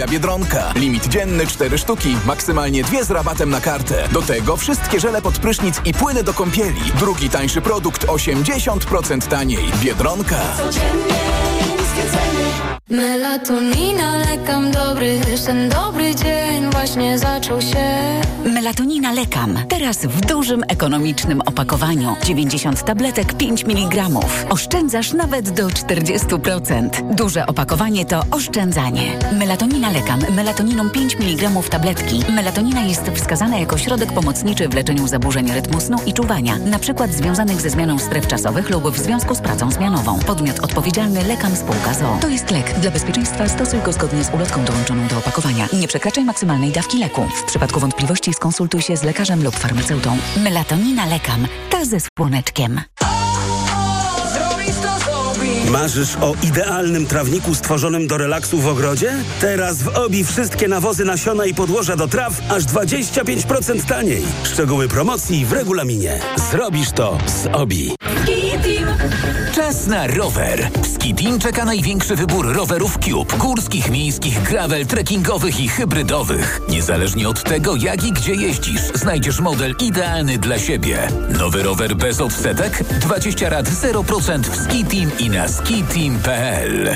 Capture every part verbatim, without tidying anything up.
Biedronka. Limit dzienny cztery sztuki, maksymalnie dwie z rabatem na kartę. Do tego wszystkie żele pod prysznic i płyny do kąpieli. Drugi tańszy produkt osiemdziesiąt procent taniej. Biedronka. Melatonina, lekam dobry, ten dobry dzień właśnie zaczął się. Melatonina Lekam. Teraz w dużym, ekonomicznym opakowaniu. dziewięćdziesiąt tabletek, pięć miligramów. Oszczędzasz nawet do czterdzieści procent. Duże opakowanie to oszczędzanie. Melatonina Lekam. Melatoniną pięć miligramów tabletki. Melatonina jest wskazana jako środek pomocniczy w leczeniu zaburzeń rytmu snu i czuwania, na przykład związanych ze zmianą stref czasowych lub w związku z pracą zmianową. Podmiot odpowiedzialny Lekam Spółka z o o. To jest lek. Dla bezpieczeństwa stosuj go zgodnie z ulotką dołączoną do opakowania. Nie przekraczaj maksymalnej dawki leku. W przypadku wątpliwości skonsultuj się z lekarzem lub farmaceutą. Melatonina Lekam. Ta ze słoneczkiem. Marzysz o idealnym trawniku stworzonym do relaksu w ogrodzie? Teraz w Obi wszystkie nawozy, nasiona i podłoża do traw aż dwadzieścia pięć procent taniej. Szczegóły promocji w regulaminie. Zrobisz to z Obi. Czas na rower. W Skitim czeka największy wybór rowerów Cube. Górskich, miejskich, gravel, trekkingowych i hybrydowych. Niezależnie od tego, jak i gdzie jeździsz, znajdziesz model idealny dla siebie. Nowy rower bez odsetek? dwadzieścia rat zero procent w Skitim i na skitim kropka p l.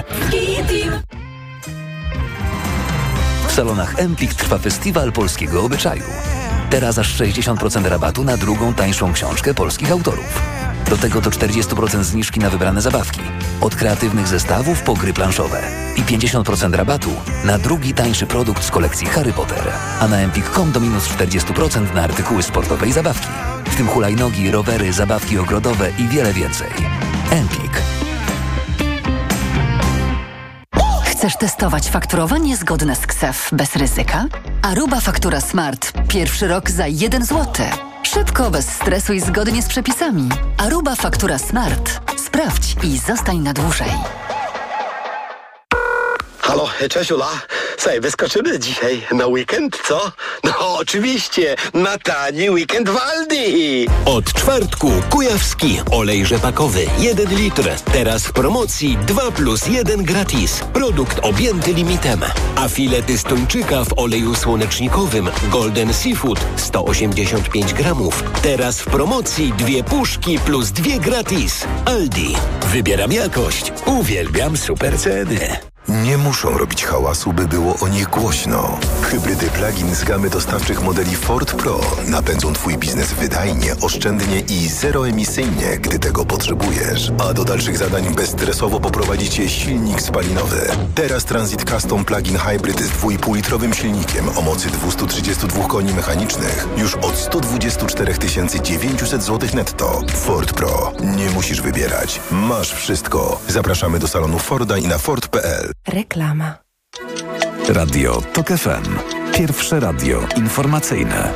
W salonach Empik trwa festiwal polskiego obyczaju. Teraz aż sześćdziesiąt procent rabatu na drugą tańszą książkę polskich autorów. Do tego to czterdzieści procent zniżki na wybrane zabawki. Od kreatywnych zestawów po gry planszowe. I pięćdziesiąt procent rabatu na drugi tańszy produkt z kolekcji Harry Potter. A na empik kropka com do minus czterdzieści procent na artykuły sportowe i zabawki. W tym hulajnogi, rowery, zabawki ogrodowe i wiele więcej. Empik. Chcesz testować fakturowanie zgodne z K S E F bez ryzyka? Aruba Faktura Smart. Pierwszy rok za jeden złoty. Szybko, bez stresu i zgodnie z przepisami. Aruba Faktura Smart. Sprawdź i zostań na dłużej. Halo, cześć Ula. Słuchaj, wyskoczymy dzisiaj na weekend, co? No oczywiście, na tani weekend w Aldi. Od czwartku kujawski olej rzepakowy jeden litr. Teraz w promocji dwa plus jeden gratis. Produkt objęty limitem. A filety z tuńczyka w oleju słonecznikowym Golden Seafood sto osiemdziesiąt pięć gramów. Teraz w promocji dwie puszki plus dwie gratis. Aldi. Wybieram jakość. Uwielbiam super ceny. Nie muszą robić hałasu, by było o nich głośno. Hybrydy plug-in z gamy dostawczych modeli Ford Pro napędzą Twój biznes wydajnie, oszczędnie i zeroemisyjnie, gdy tego potrzebujesz. A do dalszych zadań bezstresowo poprowadzi Cię silnik spalinowy. Teraz Transit Custom Plug-in Hybrid z dwa i pół litrowym silnikiem o mocy dwieście trzydzieści dwa koni mechanicznych już od sto dwadzieścia cztery tysiące dziewięćset złotych netto. Ford Pro. Nie musisz wybierać. Masz wszystko. Zapraszamy do salonu Forda i na ford kropka p l. Reklama. Radio Tok F M. Pierwsze radio informacyjne.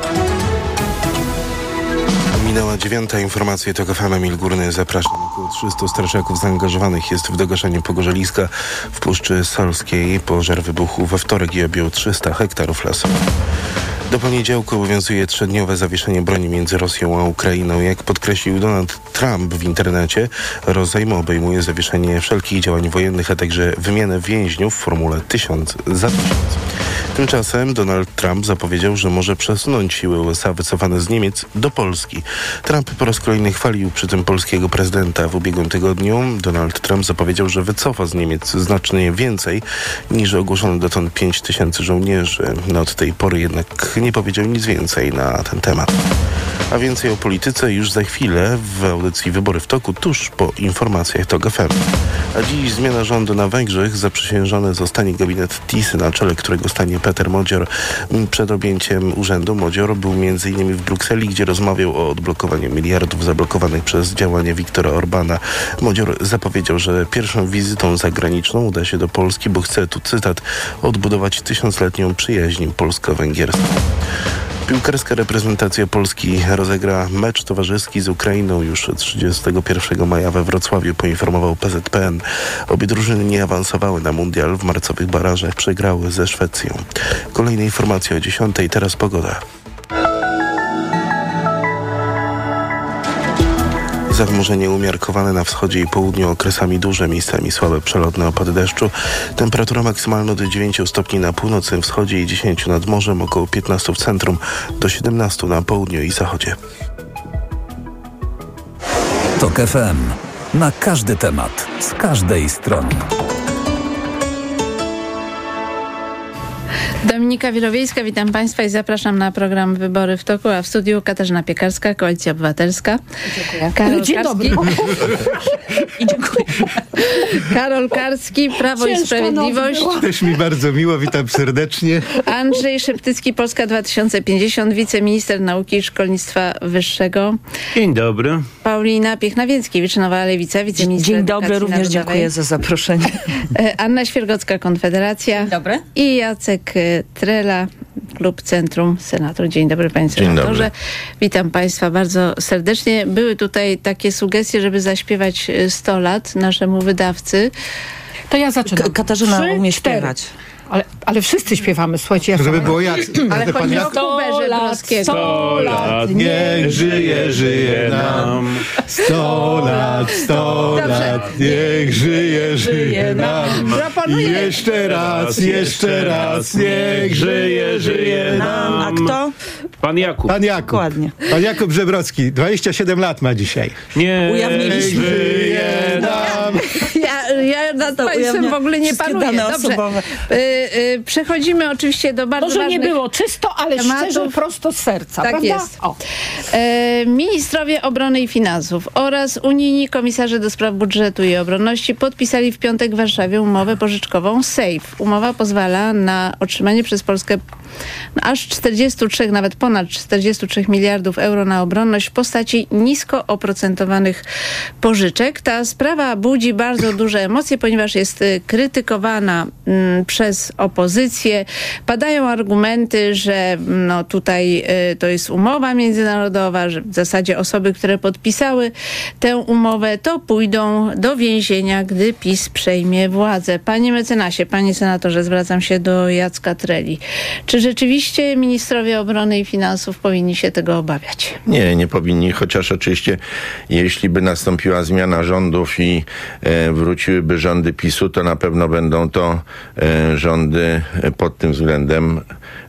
Minęła dziewiąta, informacje Tok F M. Emil Górny, zapraszam. Około trzystu strażaków zaangażowanych jest w dogaszenie pogorzeliska w Puszczy Salskiej. Pożar wybuchł we wtorek i objął trzysta hektarów lasu. Do poniedziałku obowiązuje trzydniowe zawieszenie broni między Rosją a Ukrainą. Jak podkreślił Donald Trump w internecie, rozejm obejmuje zawieszenie wszelkich działań wojennych, a także wymianę więźniów w formule tysiąc za tysiąc. Tymczasem Donald Trump zapowiedział, że może przesunąć siły U S A wycofane z Niemiec do Polski. Trump po raz kolejny chwalił przy tym polskiego prezydenta. W ubiegłym tygodniu Donald Trump zapowiedział, że wycofa z Niemiec znacznie więcej niż ogłoszono dotąd pięć tysięcy żołnierzy. No od tej pory jednak nie powiedział nic więcej na ten temat. A więcej o polityce już za chwilę w audycji Wybory w toku, tuż po informacjach Tok F M. A dziś zmiana rządu na Węgrzech. Zaprzysiężony zostanie gabinet Tisy, na czele którego stanie Peter Modzior. Przed objęciem urzędu Modzior był między innymi w Brukseli, gdzie rozmawiał o odblokowaniu miliardów zablokowanych przez działanie Viktora Orbana. Modzior zapowiedział, że pierwszą wizytą zagraniczną uda się do Polski, bo chce, tu cytat, odbudować tysiącletnią przyjaźń polsko-węgierską. Piłkarska reprezentacja Polski rozegra mecz towarzyski z Ukrainą już trzydziestego pierwszego maja we Wrocławiu, poinformował P Z P N. Obie drużyny nie awansowały na mundial, w marcowych barażach przegrały ze Szwecją. Kolejne informacje o dziesiątej, teraz pogoda. Zachmurzenie umiarkowane na wschodzie i południu, okresami duże, miejscami słabe przelotne opady deszczu. Temperatura maksymalna do dziewięciu stopni na północnym wschodzie i dziesięciu nad morzem, około piętnastu w centrum, do siedemnastu na południu i zachodzie. Tok F M. Na każdy temat, z każdej strony. Dominika Wilowiejska, witam Państwa i zapraszam na program Wybory w toku, a w studiu Katarzyna Piekarska, Koalicja Obywatelska. Dziękuję. Karol Dzień Karski. dobry. I dziękuję. Karol Karski, Prawo Ciężko i Sprawiedliwość. Też mi bardzo miło, witam serdecznie. Andrzej Szeptycki, Polska dwa tysiące pięćdziesiąt, wiceminister nauki i szkolnictwa wyższego. Dzień dobry. Paulina Piechna-Więckiewicz, Nowa Lewica, wiceminister Dzień dobry, Edukacji również Narodowej. dziękuję za zaproszenie. Anna Świergocka, Konfederacja. Dzień dobry. I Jacek Trela, Klub Centrum, senator. Dzień dobry, panie senatorze. dobry. Witam Państwa bardzo serdecznie. Były tutaj takie sugestie, żeby zaśpiewać sto lat naszemu wydawcy. To ja zaczynam. K- Katarzyna Trzy, umie cztery. śpiewać. Ale, ale wszyscy śpiewamy, słuchajcie. Ja Żeby sama- było jak... Ale chodzi o Sto Huberze lat, Brodskiego. sto lat, niech żyje, żyje nam. Sto lat, sto Dobrze. lat, niech żyje, żyje nam. Proponuję. Jeszcze raz, jeszcze raz, niech żyje, żyje nam. A kto? Pan Jakub. Pan Jakub. Dokładnie. Pan Jakub Żebrowski, dwadzieścia siedem lat ma dzisiaj. Nie. Ujawniliśmy. Żyje nam. Ja, ja nad To Państwem ujawnia w ogóle nie wszystkie panuję. dane Dobrze. osobowe. Y, y, przechodzimy oczywiście do bardzo Może nie ważnych było czysto, ale tematów. szczerze, prosto z serca, Tak prawda? jest. O. E, ministrowie obrony i finansów oraz unijni komisarze do spraw budżetu i obronności podpisali w piątek w Warszawie umowę pożyczkową SAFE. Umowa pozwala na otrzymanie przez Polskę aż czterdziestu trzech, nawet ponad czterdziestu trzech miliardów euro na obronność w postaci nisko oprocentowanych pożyczek. Ta sprawa budzi bardzo duże emocje, ponieważ jest y, krytykowana mm, przez opozycję. Padają argumenty, że no, tutaj y, to jest umowa międzynarodowa, że w zasadzie osoby, które podpisały tę umowę, to pójdą do więzienia, gdy PiS przejmie władzę. Panie mecenasie, panie senatorze, zwracam się do Jacka Treli. Czy rzeczywiście ministrowie obrony i finansów powinni się tego obawiać? Nie, nie powinni, chociaż oczywiście jeśli by nastąpiła zmiana rządów i e, wróciłyby rządy PiSu, to na pewno będą to e, rządy pod tym względem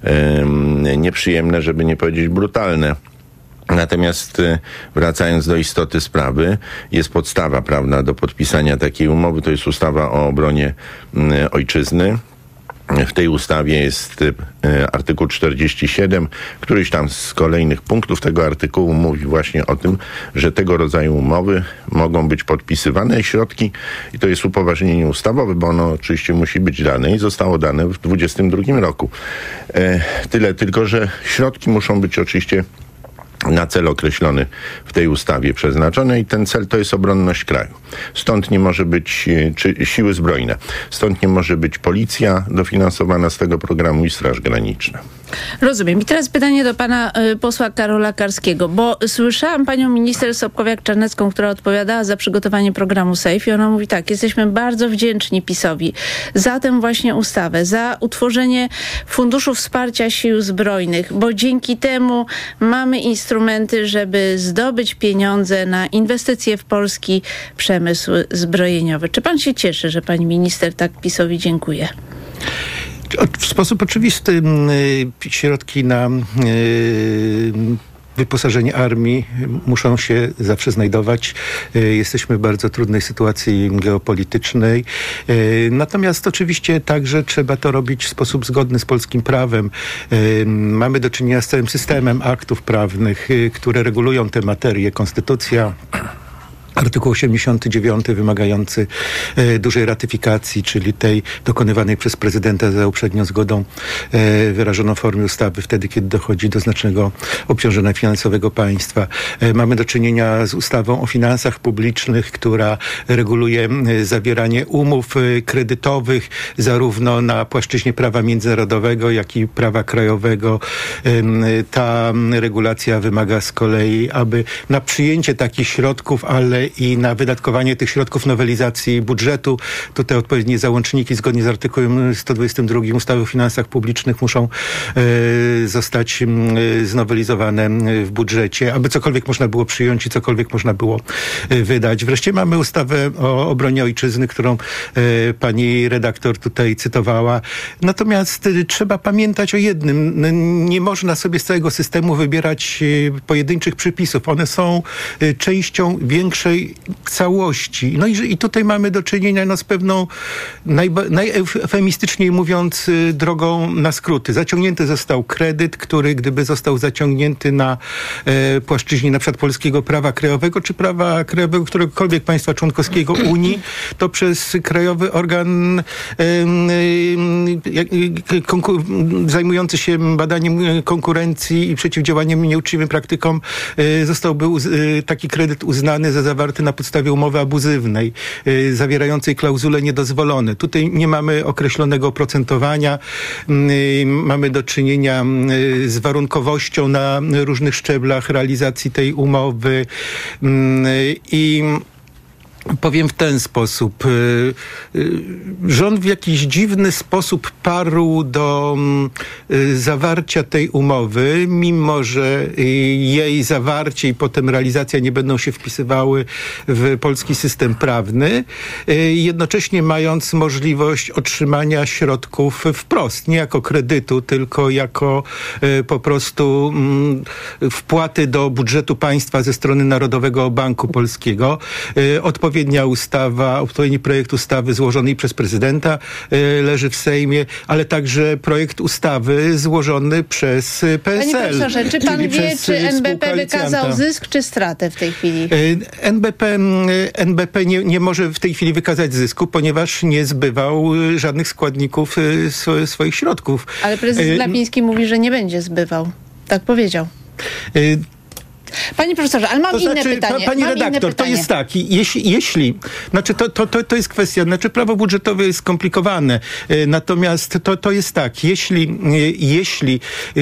e, nieprzyjemne, żeby nie powiedzieć brutalne. Natomiast e, wracając do istoty sprawy, jest podstawa prawna do podpisania takiej umowy, to jest ustawa o obronie m, ojczyzny. W tej ustawie jest y, artykuł czterdziesty siedem, któryś tam z kolejnych punktów tego artykułu mówi właśnie o tym, że tego rodzaju umowy mogą być podpisywane środki i to jest upoważnienie ustawowe, bo ono oczywiście musi być dane i zostało dane w dwudziestym drugim roku. E, tyle tylko, że środki muszą być oczywiście na cel określony w tej ustawie przeznaczone i ten cel to jest obronność kraju. Stąd nie może być, czy siły zbrojne, stąd nie może być policja dofinansowana z tego programu i Straż Graniczna. Rozumiem. I teraz pytanie do pana y, posła Karola Karskiego, bo słyszałam panią minister Sobkowiak-Czarnecką, która odpowiadała za przygotowanie programu SAFE i ona mówi tak: jesteśmy bardzo wdzięczni PiS-owi za tę właśnie ustawę, za utworzenie Funduszu Wsparcia Sił Zbrojnych, bo dzięki temu mamy instrumenty, żeby zdobyć pieniądze na inwestycje w polski przemysł zbrojeniowy. Czy pan się cieszy, że pani minister tak PiS-owi dziękuję? W sposób oczywisty y, środki na y, wyposażenie armii muszą się zawsze znajdować. Y, jesteśmy w bardzo trudnej sytuacji geopolitycznej. Y, natomiast oczywiście także trzeba to robić w sposób zgodny z polskim prawem. Y, mamy do czynienia z całym systemem aktów prawnych, y, które regulują te materie. Konstytucja, artykuł osiemdziesiąty dziewiąty wymagający e, dużej ratyfikacji, czyli tej dokonywanej przez prezydenta za uprzednią zgodą e, wyrażoną w formie ustawy wtedy, kiedy dochodzi do znacznego obciążenia finansowego państwa. E, mamy do czynienia z ustawą o finansach publicznych, która reguluje e, zawieranie umów e, kredytowych zarówno na płaszczyźnie prawa międzynarodowego, jak i prawa krajowego. E, ta regulacja wymaga z kolei, aby na przyjęcie takich środków, ale i na wydatkowanie tych środków nowelizacji budżetu. Tutaj odpowiednie załączniki zgodnie z artykułem sto dwudziestym drugim ustawy o finansach publicznych muszą e, zostać e, znowelizowane w budżecie, aby cokolwiek można było przyjąć i cokolwiek można było e, wydać. Wreszcie mamy ustawę o obronie ojczyzny, którą e, pani redaktor tutaj cytowała. Natomiast e, trzeba pamiętać o jednym. Nie można sobie z całego systemu wybierać e, pojedynczych przypisów. One są e, częścią większej całości. No i, i tutaj mamy do czynienia no, z pewną najba, najeufemistyczniej mówiąc e, drogą na skróty. Zaciągnięty został kredyt, który gdyby został zaciągnięty na e, płaszczyźnie na przykład polskiego prawa krajowego, czy prawa krajowego któregokolwiek państwa członkowskiego Unii, to przez krajowy organ e, e, konkur- zajmujący się badaniem konkurencji i przeciwdziałaniem nieuczciwym praktykom e, zostałby uz- e, taki kredyt uznany za zawarty na podstawie umowy abuzywnej, e, zawierającej klauzule niedozwolone. Tutaj nie mamy określonego oprocentowania, e, mamy do czynienia e, z warunkowością na różnych szczeblach realizacji tej umowy e, i powiem w ten sposób. Rząd w jakiś dziwny sposób parł do zawarcia tej umowy, mimo że jej zawarcie i potem realizacja nie będą się wpisywały w polski system prawny, jednocześnie mając możliwość otrzymania środków wprost, nie jako kredytu, tylko jako po prostu wpłaty do budżetu państwa ze strony Narodowego Banku Polskiego. Odpowiednio Odpowiednia ustawa, odpowiedni projekt ustawy złożony przez prezydenta y, leży w Sejmie, ale także projekt ustawy złożony przez P S L. Panie profesorze, czy pan wie, czy N B P wykazał zysk czy stratę w tej chwili? Y, N B P, N B P nie, nie może w tej chwili wykazać zysku, ponieważ nie zbywał żadnych składników y, sw- swoich środków. Ale prezes Glapiński y, mówi, że nie będzie zbywał. Tak powiedział. Y, Panie profesorze, ale mam to inne znaczy, pytanie. Pani mam redaktor, to jest tak, jeśli, jeśli znaczy to, to, to, to jest kwestia, znaczy prawo budżetowe jest skomplikowane, natomiast to, to jest tak, jeśli, jeśli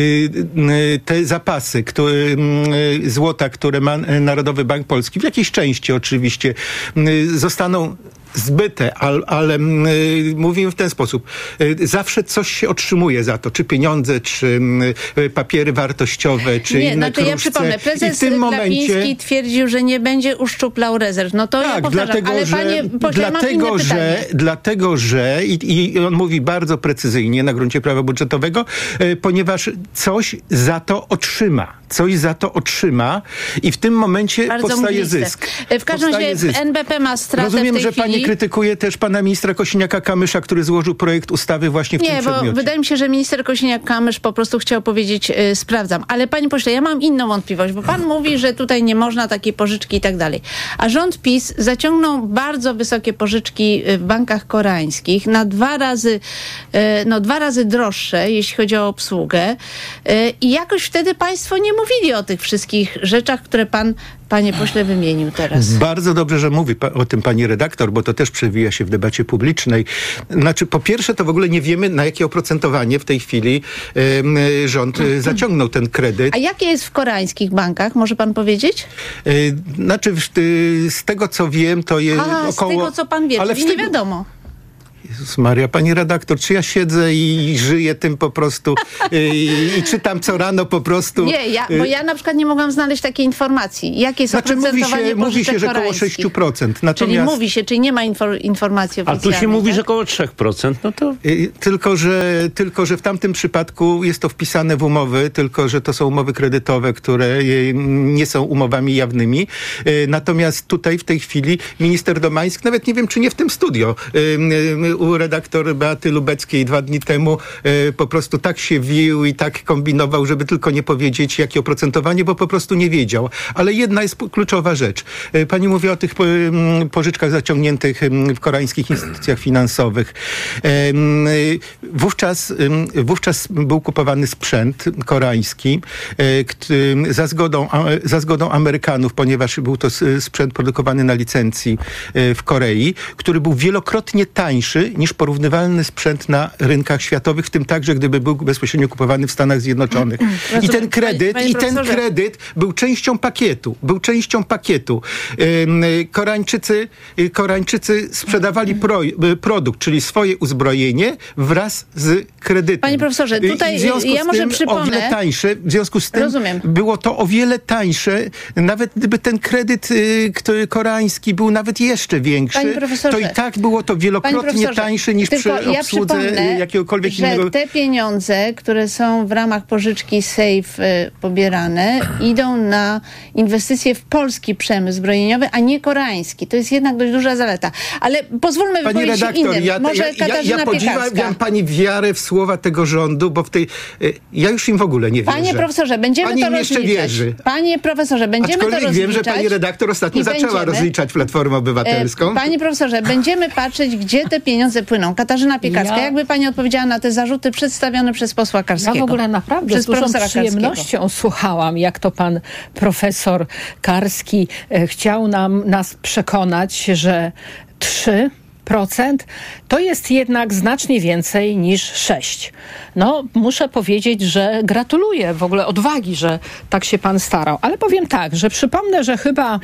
te zapasy które, złota, które ma Narodowy Bank Polski, w jakiejś części oczywiście, zostaną zbyte, ale, ale y, mówimy w ten sposób. Y, zawsze coś się otrzymuje za to, czy pieniądze, czy y, papiery wartościowe, czy nie, inne znaczy kruszce. ja przypomnę, prezes w tym Glapiński momencie twierdził, że nie będzie uszczuplał rezerw. No to tak, ja powtarzam, dlatego, ale że, panie pośle, ja mam dlatego, inne że, pytanie. dlatego, że i, i on mówi bardzo precyzyjnie na gruncie prawa budżetowego, y, ponieważ coś za to otrzyma. Coś za to otrzyma i w tym momencie bardzo powstaje mgliste. zysk. W każdym razie N B P ma stratę Rozumiem, w tej że chwili. pani krytykuje też pana ministra Kosiniaka-Kamysza, który złożył projekt ustawy właśnie w nie, tym przedmiocie. Nie, bo wydaje mi się, że minister Kosiniak-Kamysz po prostu chciał powiedzieć yy, sprawdzam. Ale panie pośle, ja mam inną wątpliwość, bo pan mówi, że tutaj nie można takiej pożyczki i tak dalej. A rząd PiS zaciągnął bardzo wysokie pożyczki w bankach koreańskich na dwa razy, yy, no dwa razy droższe, jeśli chodzi o obsługę. Yy, I jakoś wtedy państwo nie mówili o tych wszystkich rzeczach, które pan, panie pośle, wymienił teraz. Bardzo dobrze, że mówi pa- o tym pani redaktor, bo to też przewija się w debacie publicznej. Znaczy, po pierwsze, to w ogóle nie wiemy, na jakie oprocentowanie w tej chwili y, rząd y, zaciągnął ten kredyt. A jakie jest w koreańskich bankach? Może pan powiedzieć? Y, znaczy, y, z tego, co wiem, to jest A, około... z tego, co pan wie, ale czyli z tego... nie wiadomo. Jezus Maria, pani redaktor, czy ja siedzę i żyję tym po prostu i, i czytam co rano po prostu... Nie, ja, bo ja na przykład nie mogłam znaleźć takiej informacji. Jakie jest znaczy, oprocentowanie mówi się, mówi się, że około sześć procent. Natomiast... Czyli mówi się, czyli nie ma infor, informacji oficjalnych. A tu się mówi, tak? że około trzy procent. No to... Tylko że, tylko, że w tamtym przypadku jest to wpisane w umowy, tylko, że to są umowy kredytowe, które nie są umowami jawnymi. Natomiast tutaj w tej chwili minister Domański, nawet nie wiem, czy nie w tym studio, u redaktor Beaty Lubeckiej dwa dni temu e, po prostu tak się wił i tak kombinował, żeby tylko nie powiedzieć, jakie oprocentowanie, bo po prostu nie wiedział. Ale jedna jest kluczowa rzecz. E, pani mówi o tych po, m, pożyczkach zaciągniętych m, w koreańskich instytucjach finansowych. E, m, wówczas, m, wówczas był kupowany sprzęt koreański e, kt, za, zgodą, a, za zgodą Amerykanów, ponieważ był to sprzęt produkowany na licencji e, w Korei, który był wielokrotnie tańszy droższy niż porównywalny sprzęt na rynkach światowych, w tym także gdyby był bezpośrednio kupowany w Stanach Zjednoczonych. Rozumiem. I ten kredyt, Panie i ten profesorze. kredyt był częścią pakietu. Był częścią pakietu. Ym, Koreańczycy, y, Koreańczycy sprzedawali pro, y, produkt, czyli swoje uzbrojenie wraz z kredytem. Panie profesorze, Y, tutaj i w związku ja z może tym przypomnę- o wiele tańsze, w związku z tym Rozumiem. było to o wiele tańsze, nawet gdyby ten kredyt y, który koreański był nawet jeszcze większy, Panie profesorze, to i tak było to wielokrotnie Panie profesorze, tańsze niż przy tylko ja obsłudze przypomnę, y, jakiegokolwiek że innego. te pieniądze, które są w ramach pożyczki SAFE y, pobierane, idą na inwestycje w polski przemysł zbrojeniowy, a nie koreański. To jest jednak dość duża zaleta. Ale pozwólmy Pani wypowiedzieć się redaktor, innym. ja, Może ja, ja, Katarzyna ja Piekarska. podziwiam pani wiarę w słowa tego rządu, bo w tej... y, Ja już im w ogóle nie wierzę. Panie profesorze, będziemy pani to im jeszcze rozliczać. wierzy. Panie profesorze, będziemy Aczkolwiek to rozliczać. wiem, że pani redaktor ostatnio i zaczęła będziemy- rozliczać Platformę Obywatelską. E, Panie profesorze, będziemy patrzeć, gdzie te pieniądze płyną. Katarzyna Piekarska, Ja- jakby pani odpowiedziała na te zarzuty przedstawione przez posła Karskiego? Ja w ogóle naprawdę Przez z dużą profesora przyjemnością Karskiego. słuchałam, jak to pan profesor Karski e, chciał nam, nas przekonać, że trzy procent to jest jednak znacznie więcej niż sześć. No, muszę powiedzieć, że gratuluję w ogóle odwagi, że tak się pan starał. Ale powiem tak, że przypomnę, że chyba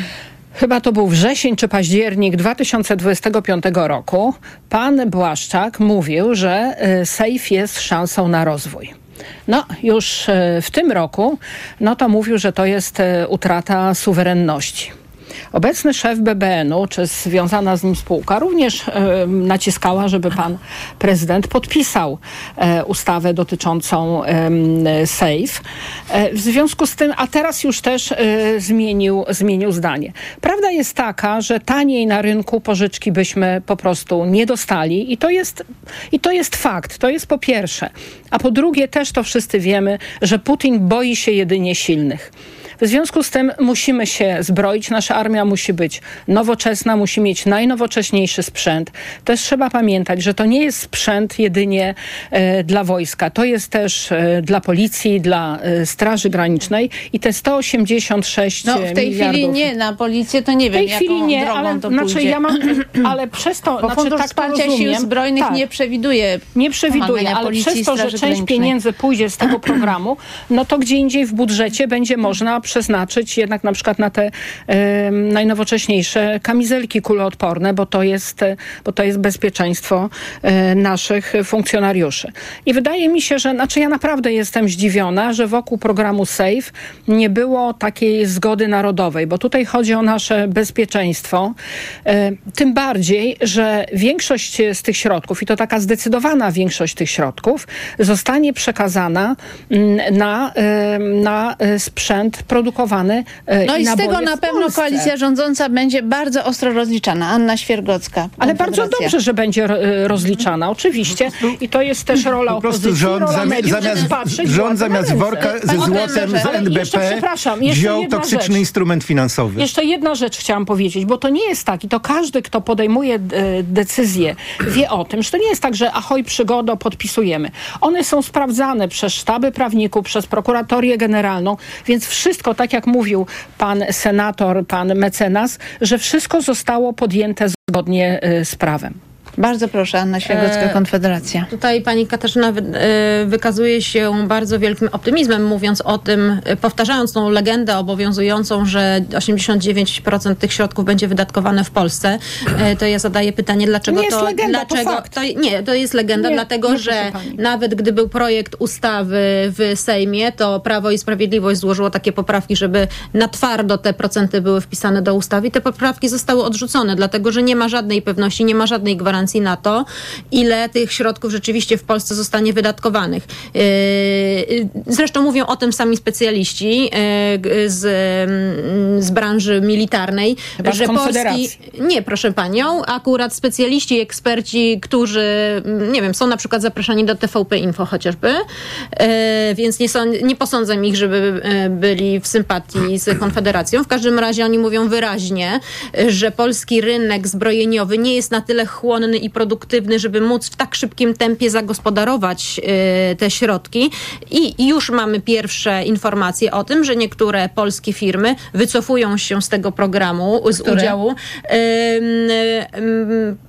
Chyba to był wrzesień czy październik dwa tysiące dwudziestego piątego roku. Pan Błaszczak mówił, że y, SAFE jest szansą na rozwój. No, już y, w tym roku, no to mówił, że to jest y, utrata suwerenności. Obecny szef B B N-u, czy związana z nim spółka, również e, naciskała, żeby pan prezydent podpisał e, ustawę dotyczącą e, SAFE. E, w związku z tym, a teraz już też e, zmienił, zmienił zdanie. Prawda jest taka, że taniej na rynku pożyczki byśmy po prostu nie dostali i to jest, i to jest fakt. To jest po pierwsze. A po drugie też to wszyscy wiemy, że Putin boi się jedynie silnych. W związku z tym musimy się zbroić, nasza armia musi być nowoczesna, musi mieć najnowocześniejszy sprzęt. Też trzeba pamiętać, że to nie jest sprzęt jedynie e, dla wojska, to jest też e, dla policji, dla e, Straży Granicznej i te sto osiemdziesiąt sześć No w tej miliardów. chwili nie, na policję to nie W wiem, tej chwili jaką nie, drogą ale to znaczy pójdzie. ja mam, ale przez to, Bo znaczy Fundusz tak to Wsparcia Sił rozumiem, Zbrojnych tak. nie przewiduje Nie przewiduje, pomagania ale policji przez i to, że Straży część Granicznej. pieniędzy pójdzie z tego programu, no to gdzie indziej w budżecie będzie można przeznaczyć jednak na przykład na te e, najnowocześniejsze kamizelki kuloodporne, bo to jest, bo to jest bezpieczeństwo e, naszych funkcjonariuszy. I wydaje mi się, że, znaczy ja naprawdę jestem zdziwiona, że wokół programu SAFE nie było takiej zgody narodowej, bo tutaj chodzi o nasze bezpieczeństwo. E, tym bardziej, że większość z tych środków, i to taka zdecydowana większość tych środków, zostanie przekazana mm, na, e, na e, sprzęt produkowany e, No i z naboje tego na w pewno Polsce. koalicja rządząca będzie bardzo ostro rozliczana. Anna Świergocka. Ale bardzo Konfederacja. dobrze, że będzie e, rozliczana, oczywiście. I to jest też rola Po prostu opozycji, rząd, rola zami- mediów, żeby zamiast, patrzeć rząd władzy zamiast na ręce. worka ze Panie złotem premierze, z ale N B jeszcze, P przepraszam, jeszcze wziął jedna toksyczny rzecz. instrument finansowy. Jeszcze jedna rzecz chciałam powiedzieć, bo to nie jest tak i to każdy, kto podejmuje e, decyzję, wie o tym, że to nie jest tak, że ahoj przygodo, podpisujemy. One są sprawdzane przez sztaby prawników, przez prokuratorię generalną, więc wszystko, tak jak mówił pan senator, pan mecenas, że wszystko zostało podjęte zgodnie e, z prawem. Bardzo proszę, Anna Świergocka, E, Konfederacja. Tutaj pani Katarzyna wy, e, wykazuje się bardzo wielkim optymizmem, mówiąc o tym, e, powtarzając tą legendę obowiązującą, że osiemdziesiąt dziewięć procent tych środków będzie wydatkowane w Polsce. E, to ja zadaję pytanie, dlaczego Nie jest to... legenda, to dlaczego fakt. to, nie, to jest legenda, Nie, dlatego nie, że proszę pani. nawet gdy był projekt ustawy w Sejmie, to Prawo i Sprawiedliwość złożyło takie poprawki, żeby na twardo te procenty były wpisane do ustawy i te poprawki zostały odrzucone, dlatego że nie ma żadnej pewności, nie ma żadnej gwarancji na to, ile tych środków rzeczywiście w Polsce zostanie wydatkowanych. Yy, Zresztą mówią o tym sami specjaliści yy, z, z branży militarnej, Chyba z że Polski... Konfederacji. Nie, proszę panią, akurat specjaliści, eksperci, którzy, nie wiem, są na przykład zapraszani do T V P Info chociażby, yy, więc nie, są, nie posądzę ich, żeby yy, byli w sympatii z Konfederacją. W każdym razie oni mówią wyraźnie, że polski rynek zbrojeniowy nie jest na tyle chłonny i produktywny, żeby móc w tak szybkim tempie zagospodarować y, te środki. I już mamy pierwsze informacje o tym, że niektóre polskie firmy wycofują się z tego programu, z Które? udziału. Y, y, y,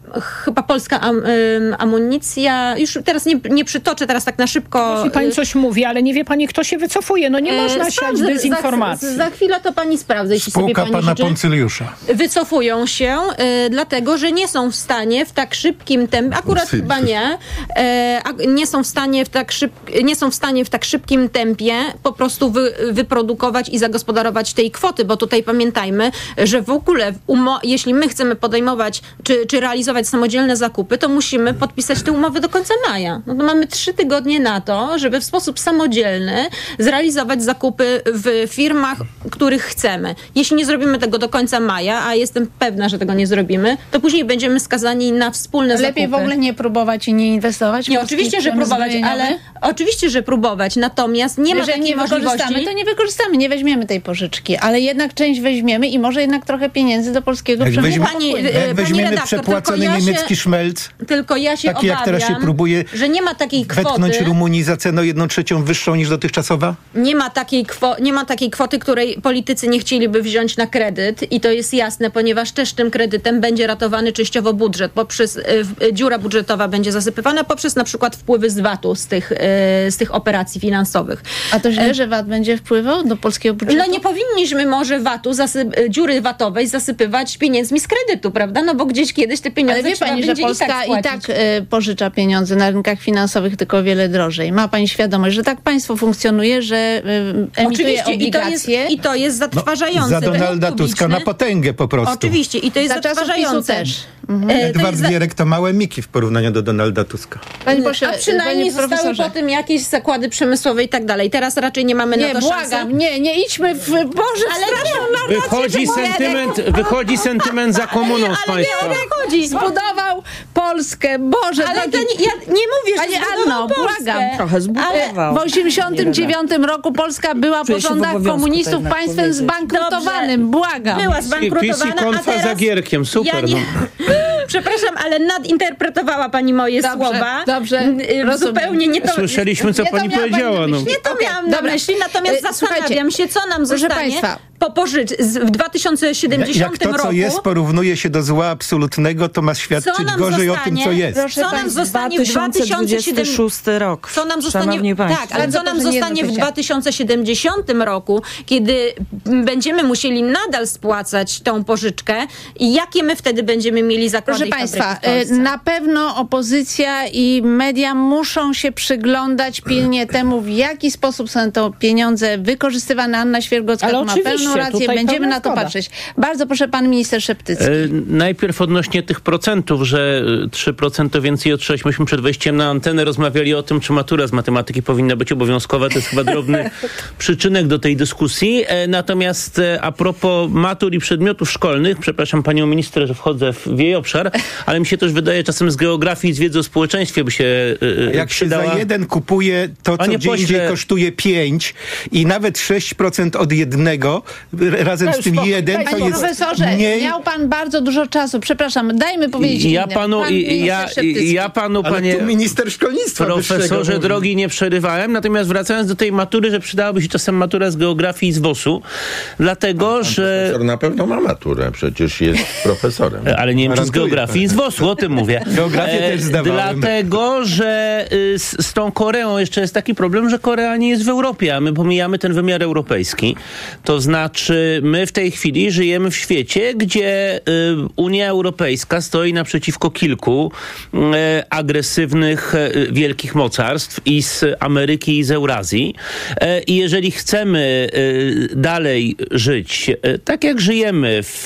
chyba polska am, ym, amunicja, już teraz nie, nie przytoczę teraz tak na szybko. Jeśli pani coś mówi, ale nie wie pani, kto się wycofuje. No nie E, można siać sprawdzę, dezinformacji. Za, za chwilę to pani sprawdza, jeśli sobie Spółka pani pana życzy. Poncyliusza. Wycofują się, e, dlatego, że nie są w stanie w tak szybkim tempie, akurat Poncyliusz. chyba nie, e, a, nie są w stanie w tak szyb, nie są w stanie w tak szybkim tempie po prostu wy, wyprodukować i zagospodarować tej kwoty, bo tutaj pamiętajmy, że w ogóle umo- jeśli my chcemy podejmować czy, czy realizować samodzielne zakupy, to musimy podpisać te umowy do końca maja. No to mamy trzy tygodnie na to, żeby w sposób samodzielny zrealizować zakupy w firmach, których chcemy. Jeśli nie zrobimy tego do końca maja, a jestem pewna, że tego nie zrobimy, to później będziemy skazani na wspólne Lepiej zakupy. w ogóle nie próbować i nie inwestować? w Nie, polski oczywiście, że przemysł próbować, zbrojeniowy? ale oczywiście, że próbować, natomiast nie ma Jeżeli takiej nie wykorzystamy, możliwości. to nie wykorzystamy, nie weźmiemy tej pożyczki, ale jednak część weźmiemy i może jednak trochę pieniędzy do polskiego Jak, przemysłu weźmie, Pani- popłynie. e, jak weźmiemy redaktor, przepłacony tylko ja się- niemiecki szmelc, Tylko ja się taki jak teraz się obawiam, próbuje że nie ma takiej wetknąć kwoty, Rumunii za cenę jedną trzecią wyższą niż dotychczasowa? nie ma takiej kwo- nie ma takiej kwoty, której politycy nie chcieliby wziąć na kredyt i to jest jasne, ponieważ też tym kredytem będzie ratowany częściowo budżet, poprzez y, y, dziura budżetowa będzie zasypywana poprzez na przykład wpływy z V A T-u z tych, y, z tych operacji finansowych. A to źle, że V A T będzie wpływał do polskiego budżetu? No nie powinniśmy może V A T-u, zasy- dziury V-atowej zasypywać pieniędzmi z kredytu, prawda? No bo gdzieś kiedyś te pieniądze Ale wie trzeba pani, że będzie Polska i tak i tak, spłacić. y, pożycza pieniądze na rynkach finansowych, tylko o wiele drożej. Ma pani świadomość, że tak państwo funkcjonuje, że y, emituje Oczywiście, i to, obligacje? jest, i to jest zatrważające. Za Donalda Dług Tuska publiczny- na potęgę po prostu. Oczywiście, i to jest Za czasów zatrważające. PiSu też. E, to Edward jest za- Gierek to małe miki w porównaniu do Donalda Tuska. Panie pośle, A przynajmniej panie zostały profesorze. po tym jakieś zakłady przemysłowe i tak dalej. Teraz raczej nie mamy Nie, na to błagam, szansy. nie, nie idźmy w Boże, Ale straszną nie, narrację, Wychodzi że sentyment, wychodzi sentyment za komuną z Ale nie państwa. o to chodzi. zbudował Polskę. Boże, Ale drogi. to nie, ja nie mówię, że Panie zbudował Anno, Polskę. błagam. Trochę zbudował. W osiemdziesiątym dziewiątym roku Polska była po Czuję się w rządach obowiązku komunistów to jednak państwem powiedzieć. zbankrutowanym. Błagam. Była PiS i zbankrutowana, a konfa teraz... za Gierkiem, super. Ja nie... No. Przepraszam, ale nadinterpretowała pani moje Dobrze, słowa. dobrze, N- y, rozumiem. Zupełnie nie to... Słyszeliśmy, co Nie to pani miała pani powiedziała. na No. myśli. Nie to Okej, miałam na dobra. myśli, natomiast Y, zastanawiam słuchajcie, się, co nam proszę zostanie państwa. po pożycz z- w dwa tysiące siedemdziesiątym Jak to, co roku. jest, porównuje się do zła absolutnego, to ma świadczyć Co nam gorzej zostanie? o tym, co jest. Proszę Co nam państwa, zostanie w dwa tysiące dwudziesty siedemdziesiątym szósty rok. Co nam zostanie, Szanowni Państwo. tak, ale co Bardzo nam proszę nie zostanie w dotykać. dwa tysiące siedemdziesiątym roku, kiedy będziemy musieli nadal spłacać tą pożyczkę i jakie my wtedy będziemy mieli zakłady Proszę i państwa, fabryki w Polsce? y, na pewno opozycja i media muszą się przyglądać pilnie temu, w jaki sposób są to pieniądze wykorzystywane. Anna Świergocka Ale tu ma oczywiście, pełną rację. tutaj Będziemy pełna na to zgoda. patrzeć. Bardzo proszę, pan minister Szeptycki. E, najpierw odnośnie tych procentów, że e, trzy procent to więcej od sześć. Myśmy przed wejściem na antenę rozmawiali o tym, czy matura z matematyki powinna być obowiązkowa. To jest chyba drobny przyczynek do tej dyskusji. E, natomiast e, a propos matur i przedmiotów szkolnych, przepraszam panią minister, że wchodzę w, w jej obszar, ale mi się też wydaje czasem z geografii i z wiedzy o społeczeństwie by się e, Jak przydała. się za jeden kupuje to, co Panie gdzie pośle- indziej kosztuje pięć i nawet sześć procent od jednego, r- razem z tym spokój, jeden, to Panie jest profesorze, mniej. miał pan bardzo dużo czasu. Przepraszam, dajmy powiedzieć Ja innym. panu, Pan i- minister ja, Szeptycki. ja panu, Ale panie tu minister szkolnictwa wyższego profesorze mówi. drogi, nie przerywałem. Natomiast wracając do tej matury, że przydałaby się czasem matura z geografii i z WOS-u, dlatego, że... Profesor na pewno ma maturę, przecież jest profesorem. Ale nie wiem, czy z Gwarantuję, geografii i z WOS-u, o tym mówię. Geografię też zdawałem. Dlatego, że y, z, z tą Koreą jeszcze jest taki problem, że Korea nie jest w Europie, a my pomijamy ten wymiar europejski. To znaczy, my w tej chwili żyjemy w świecie, gdzie y, Unia Europejska stoi naprzeciwko kilku y, agresywnych, y, wielkich mocarstw i z Ameryki, i z Eurazji. Y, I jeżeli chcemy y, dalej żyć y, tak, jak żyjemy w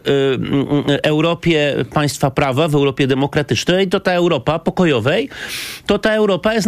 y, y, Europie państwa prawa, w Europie demokratycznej, to ta Europa pokojowej, to ta Europa jest